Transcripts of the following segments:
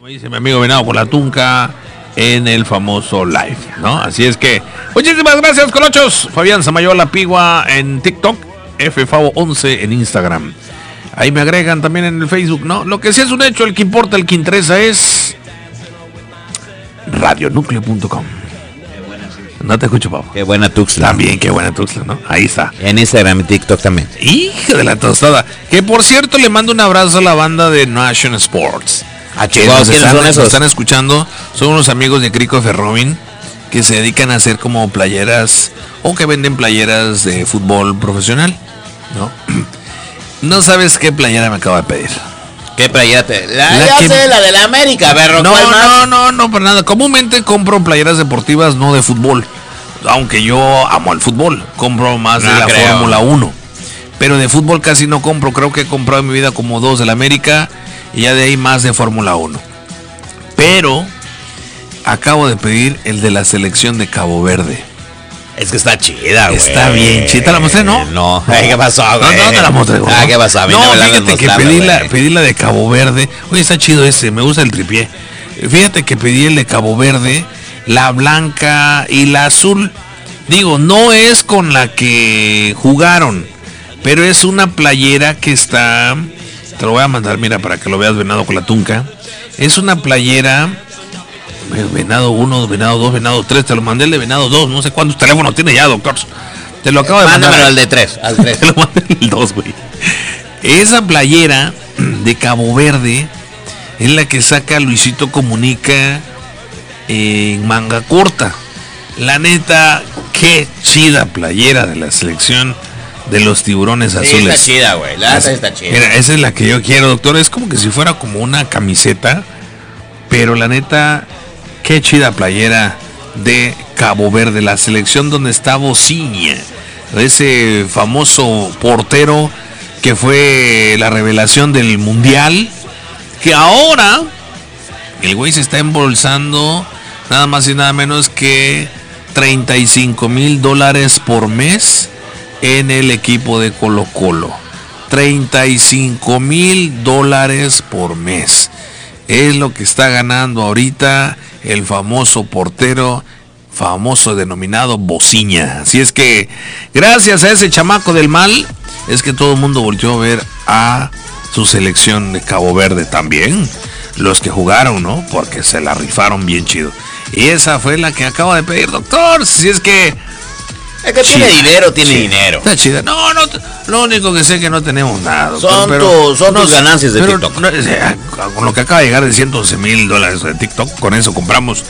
Como dice mi amigo Venado con la Tunca en el famoso live, ¿no? Así es que, muchísimas gracias, colochos. Fabián Samayola Pigua en TikTok, FFavo11 en Instagram. Ahí me agregan también en el Facebook, ¿no? Lo que sí es un hecho, el que importa, el que interesa es radionúcleo.com. No te escucho, papá. Qué buena Tuxtla. También, qué buena Tuxtla, ¿no? Ahí está. En Instagram y TikTok también. Hijo de la tostada. Que por cierto, le mando un abrazo a la banda de Nation Sports. ¿A Que nos están escuchando. Son unos amigos de Crico Ferrobin que se dedican a hacer como playeras o que venden playeras de fútbol profesional, ¿no? No sabes qué playera me acabo de pedir. ¿Qué playera te? La de la América, berro. No, para nada. Comúnmente compro playeras deportivas, no de fútbol. Aunque yo amo el fútbol, compro más de la Fórmula 1. Pero de fútbol casi no compro. Creo que he comprado en mi vida como 2 de la América y ya de ahí más de Fórmula 1. Pero acabo de pedir el de la selección de Cabo Verde. Es que está chida, güey. Está bien chida. ¿Te la mostré, no? No. ¿Qué pasó, güey? No te la mostré, güey. ¿Qué pasó? A mí no, me fíjate que pedí la de Cabo Verde. Oye, está chido ese. Me gusta el tripié. Fíjate que pedí el de Cabo Verde, la blanca y la azul. Digo, no es con la que jugaron, pero es una playera que está... Te lo voy a mandar, mira, para que lo veas, Venado con la Tunca. Es una playera... Venado 1, Venado 2, Venado 3, te lo mandé el de Venado 2, no sé cuántos teléfonos tiene ya, doctor. Te lo acabo de mandar. Mándamelo al de 3, al 3. Te lo mandé el 2, güey. Esa playera de Cabo Verde es la que saca Luisito Comunica en manga corta. La neta, qué chida playera de la selección de los Tiburones Azules. Está chida, güey, está chida. Mira, esa es la que yo quiero, doctor. Es como que si fuera como una camiseta, pero la neta... Qué chida playera de Cabo Verde, la selección donde está Bociña, ese famoso portero que fue la revelación del mundial, que ahora el güey se está embolsando nada más y nada menos que $35,000 por mes en el equipo de Colo Colo. $35,000 por mes. Es lo que está ganando ahorita el famoso portero, famoso denominado Bociña. Así es que, gracias a ese chamaco del mal, es que todo el mundo volvió a ver a su selección de Cabo Verde también. Los que jugaron, ¿no? Porque se la rifaron bien chido. Y esa fue la que acabo de pedir, doctor. Si es que... Es que tiene dinero. Está chida. No, lo único que sé es que no tenemos nada, doctor, son tus ganancias de TikTok. Con lo que acaba de llegar de $111,000 de TikTok, con eso compramos.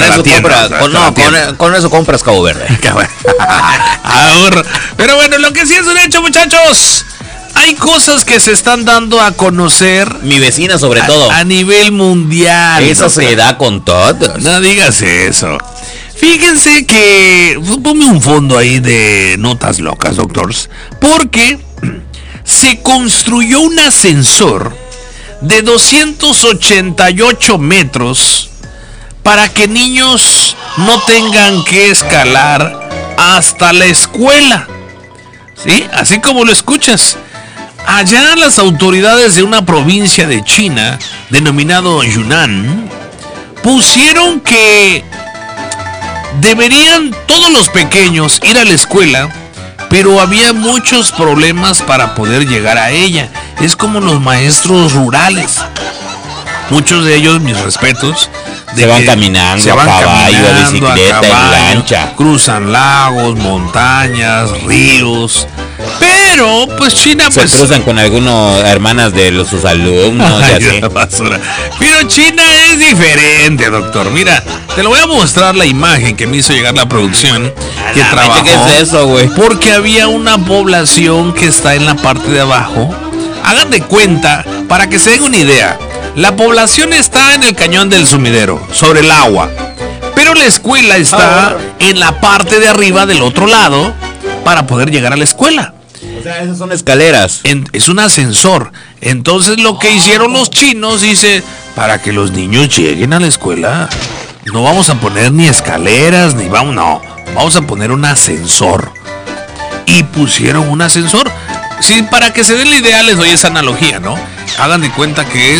Con eso compras Cabo Verde. Ahorro. Pero bueno, lo que sí es un hecho, muchachos. Hay cosas que se están dando a conocer. Mi vecina sobre todo. A nivel mundial. Eso se da con todos. No digas eso. Fíjense que... Ponme un fondo ahí de notas locas, doctores. Porque se construyó un ascensor de 288 metros para que niños no tengan que escalar hasta la escuela. ¿Sí? Así como lo escuchas. Allá las autoridades de una provincia de China, denominado Yunnan, pusieron que deberían todos los pequeños ir a la escuela, pero había muchos problemas para poder llegar a ella. Es como los maestros rurales. Muchos de ellos, mis respetos, se van caminando, a caballo, a bicicleta, en lancha. Cruzan lagos, montañas, ríos. Pero, pues China, se cruzan con algunas hermanas de sus alumnos. Ay, y así. Basura. Pero China es diferente, doctor. Mira, te lo voy a mostrar la imagen que me hizo llegar la producción. Que trabajó. ¿Qué es eso, güey? Porque había una población que está en la parte de abajo. Hagan de cuenta, para que se den una idea. La población está en el cañón del sumidero, sobre el agua. Pero la escuela está en la parte de arriba del otro lado para poder llegar a la escuela. O sea, esas son escaleras. Es un ascensor. Entonces lo que hicieron los chinos, dice, para que los niños lleguen a la escuela, no vamos a poner ni escaleras, vamos a poner un ascensor. Y pusieron un ascensor. Sí, para que se den la idea les doy esa analogía, ¿no? Hagan de cuenta que es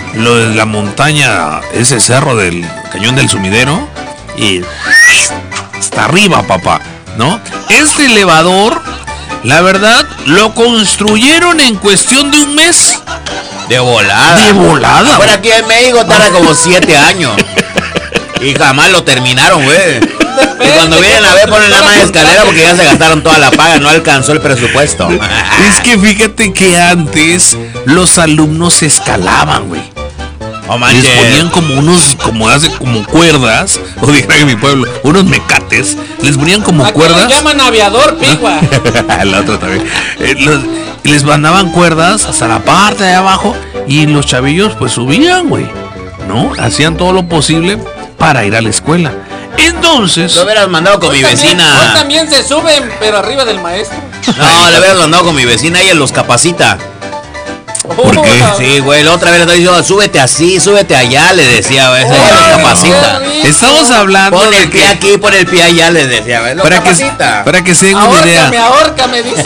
la montaña, ese cerro del Cañón del Sumidero, y hasta arriba, papá, ¿no? Este elevador, la verdad, lo construyeron en cuestión de un mes. De volada. De volada. Por aquí en México tarda como 7 años. Y jamás lo terminaron, güey. Y cuando vienen a ver ponen nada más escalera porque ya se gastaron toda la paga, no alcanzó el presupuesto. Es que fíjate que antes los alumnos escalaban, güey. Oh, manches. Les ponían como cuerdas, o dijera en mi pueblo, unos mecates, les ponían como Aquí cuerdas. le llaman aviador, pigua. El otro también. Les mandaban cuerdas hasta la parte de abajo y los chavillos pues subían, güey, ¿no? Hacían todo lo posible para ir a la escuela. Entonces... Lo hubieras mandado con mi vecina. Hoy también se suben, pero arriba del maestro. No, le hubieras mandado con mi vecina, ella los capacita. ¿Por qué? Sí, güey, la otra vez le estaba diciendo, súbete así, súbete allá, le decía, güey, ella los capacita. Estamos hablando Pon de el pie aquí, pon el pie allá, les decía, güey, los capacita. Para que se den una idea. Ahórcame, dice.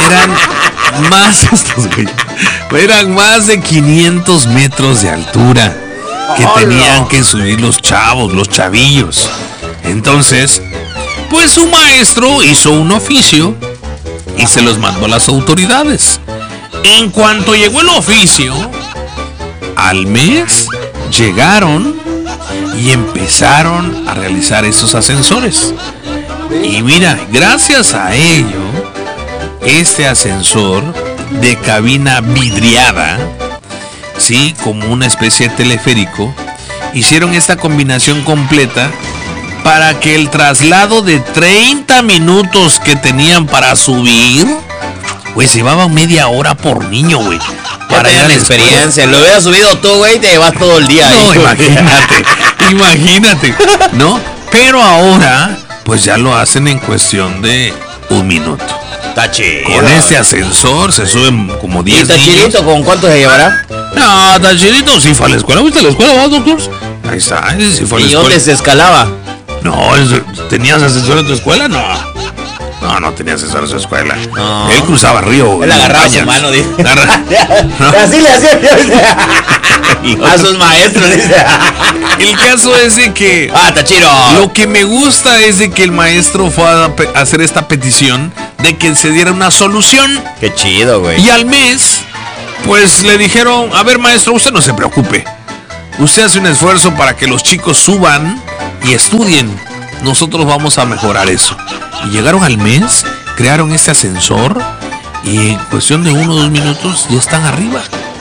Eran más de 500 metros de altura que tenían que subir los chavillos. Entonces, pues su maestro hizo un oficio y se los mandó a las autoridades. En cuanto llegó el oficio, al mes llegaron y empezaron a realizar esos ascensores. Y mira, gracias a ello, este ascensor de cabina vidriada, sí, como una especie de teleférico, hicieron esta combinación completa para que el traslado de 30 minutos que tenían para subir, pues llevaba media hora por niño, güey. Para ir a la experiencia. Lo hubieras subido tú, güey, te llevas todo el día. No, imagínate, ¿no? Pero ahora, pues ya lo hacen en cuestión de 1 minuto. Está chido. Con este ascensor se suben como 10 ¿Y Tachirito con cuánto se llevará? No, Tachirito sí fue a la escuela. ¿Viste la escuela, vas, doctor? Ahí está, sí fue a la escuela. ¿Y dónde se escalaba? No, ¿tenías ascensor en tu escuela? No tenía ascensor en su escuela. No. Él cruzaba río. Él agarraba su mano, dice. ¿No? Así le hacía. A sus maestros, dice. El caso es de que... Tachiro. Lo que me gusta es de que el maestro fue a hacer esta petición de que se diera una solución. Qué chido, güey. Y al mes, pues le dijeron, a ver, maestro, usted no se preocupe. Usted hace un esfuerzo para que los chicos suban y estudien. Nosotros vamos a mejorar eso. Y llegaron al mes, crearon este ascensor y en cuestión de 1 o 2 minutos ya están arriba.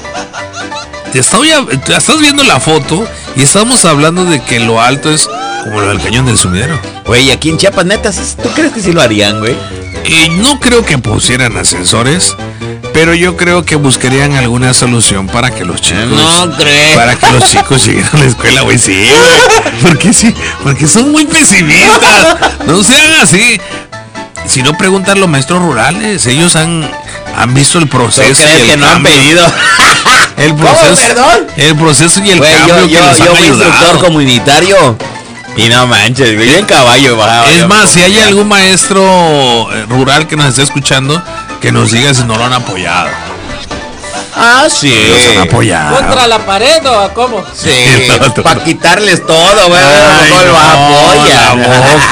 Estás viendo la foto y estamos hablando de que lo alto es como lo del Cañón del Sumidero. Güey, aquí en Chiapas, neta, ¿tú crees que sí lo harían, güey? No creo que pusieran ascensores, pero yo creo que buscarían alguna solución para que los chicos... No creo. Para que los chicos lleguen a la escuela, güey, sí, güey. Porque sí, porque son muy pesimistas. No sean así. Si no, preguntan los maestros rurales. Ellos han visto el proceso. ¿No y el que no han pedido? El proceso. ¿Perdón? El proceso y el güey, cambio yo fui instructor comunitario. Y no manches, güey, en caballo bajaba. Es más, si hay algún maestro rural que nos esté escuchando, que nos diga si no lo han apoyado. Sí. Los han apoyado. ¿Contra la pared o a cómo? Sí, para quitarles todo, güey. No lo apoyan.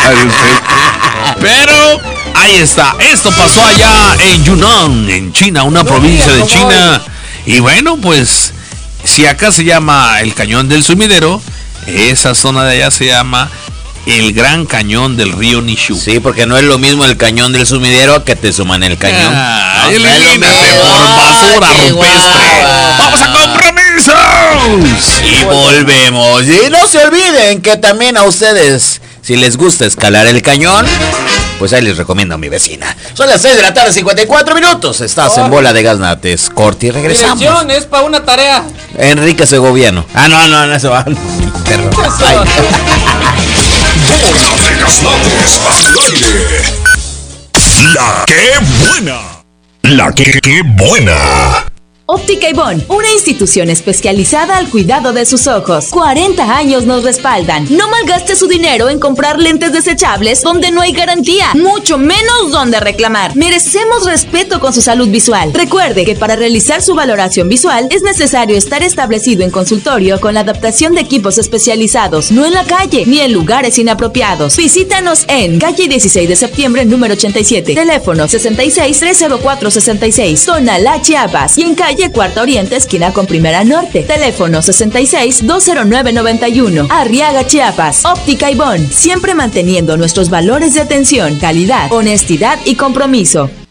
Pero ahí está. Esto pasó allá en Yunnan, en China, una provincia de China. Y bueno, pues, si acá se llama el Cañón del Sumidero, esa zona de allá se llama el Gran Cañón del río Nishu. Sí, porque no es lo mismo el Cañón del Sumidero que te suman el cañón. Elimínate por basura rupestre. ¡Vamos a compromisos! Y volvemos. Y no se olviden que también a ustedes, si les gusta escalar el cañón, pues ahí les recomiendo a mi vecina. Son las 6 de la tarde, 54 minutos. Estás en Bola de Gaznates. Corte y regresamos. Dirección es para una tarea. Enrique Segoviano. No se va. Perro. La que buena. La que buena. Óptica Ibón, una institución especializada al cuidado de sus ojos. 40 años nos respaldan. No malgaste su dinero en comprar lentes desechables donde no hay garantía, mucho menos donde reclamar. Merecemos respeto con su salud visual. Recuerde que para realizar su valoración visual es necesario estar establecido en consultorio con la adaptación de equipos especializados, no en la calle ni en lugares inapropiados. Visítanos en calle 16 de septiembre, número 87, teléfono 66-304-66, zona La Chiapas, y en calle Cuarta Oriente, esquina con Primera Norte, teléfono 66-209-91, Arriaga, Chiapas. Óptica Ibón, siempre manteniendo nuestros valores de atención, calidad, honestidad y compromiso.